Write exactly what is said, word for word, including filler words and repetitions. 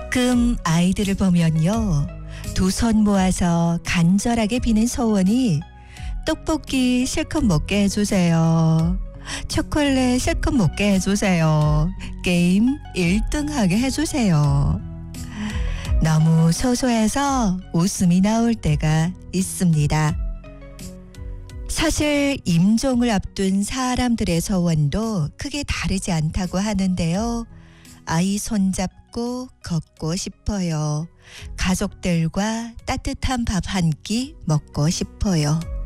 가끔 아이들을 보면요. 두 손 모아서 간절하게 비는 소원이 떡볶이 실컷 먹게 해주세요. 초콜릿 실컷 먹게 해주세요. 게임 일 등 하게 해주세요. 너무 소소해서 웃음이 나올 때가 있습니다. 사실 임종을 앞둔 사람들의 소원도 크게 다르지 않다고 하는데요. 아이 손잡고 걷고 싶어요. 가족들과 따뜻한 밥 한 끼 먹고 싶어요.